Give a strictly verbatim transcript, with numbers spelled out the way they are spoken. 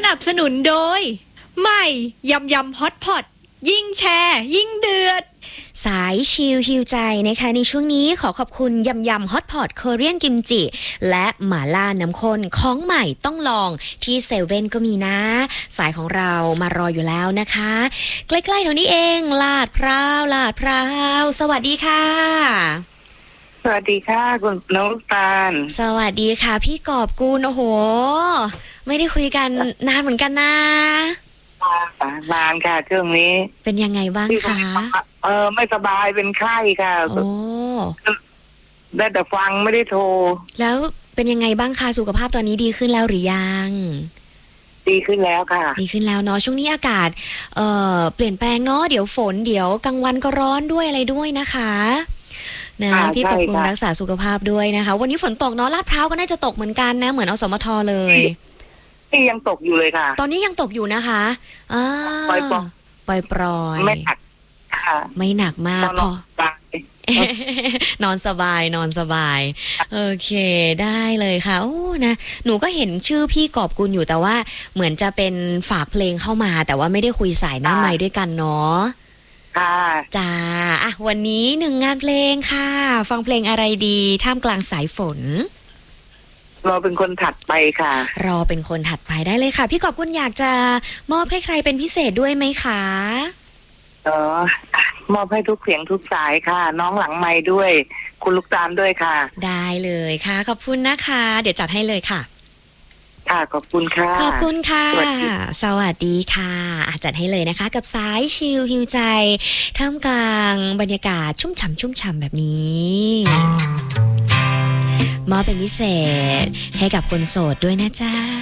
นับสนุนโดยใหม่ยำยำฮอตพอตยิ่งแชร์ยิ่งเดือดสายชิลฮิวใจนะคะในช่วงนี้ขอขอบคุณยำยำฮอตพอตโคเรียนกิมจิและหม่าล่าน้ำข้นของใหม่ต้องลองที่เซเว่นก็มีนะสายของเรามารออยู่แล้วนะคะใกล้ๆแถวนี้เองลาดพร้าวลาดพร้าวสวัสดีค่ะสวัสดีค่ะคุณน้องตาลสวัสดีค่ะพี่กอบกูลโอ้โหไม่ได้คุยกันนานเหมือนกันนะนานค่ะช่วงนี้เป็นยังไงบ้างคะเออไม่สบายเป็นไข้ค่ะโอ้ได้แต่ฟังไม่ได้โทรแล้วเป็นยังไงบ้างคะสุขภาพตอนนี้ดีขึ้นแล้วหรือยังดีขึ้นแล้วค่ะดีขึ้นแล้วเนาะช่วงนี้อากาศเอ่อเปลี่ยนแปลงเนาะเดี๋ยวฝนเดี๋ยวกลางวันก็ร้อนด้วยอะไรด้วยนะคะนะพี่ขอบคุณรักษาสุขภาพด้วยนะคะวันนี้ฝนตกเนาะลาดพร้าวก็น่าจะตกเหมือนกันนะเหมือนอสมทเลยที่ยังตกอยู่เลยค่ะตอนนี้ยังตกอยู่นะคะอ่าปล่อยปล่อยปล่อยไม่หนักค่ะไม่หนักมากพอนอนสบายนอนสบายโอเคได้เลยค่ะโอ้นะหนูก็เห็นชื่อพี่กอบกุลอยู่แต่ว่าเหมือนจะเป็นฝากเพลงเข้ามาแต่ว่าไม่ได้คุยสายหน้าไมค์ด้วยกันเนาะค่ะจ้าอ่ะวันนี้หนึ่งงานเพลงค่ะฟังเพลงอะไรดีท่ามกลางสายฝนรอเป็นคนถัดไปค่ะรอเป็นคนถัดไปได้เลยค่ะพี่กอบกุลอยากจะมอบให้ใครเป็นพิเศษด้วยไหมคะเออมอบให้ทุกเสียงทุกสายค่ะน้องหลังไมค์ด้วยคุณลูกตาลด้วยค่ะได้เลยค่ะขอบคุณนะคะเดี๋ยวจัดให้เลยค่ะค่ะขอบคุณค่ะขอบคุณค่ะสวัสดีค่ะจัดให้เลยนะคะกับสายชิลฮิวใจท่ามกลางบรรยากาศชุ่มฉ่ำชุ่มฉ่ำแบบนี้มอบเป็นพิเศษให้กับคนโสดด้วยนะจ๊ะ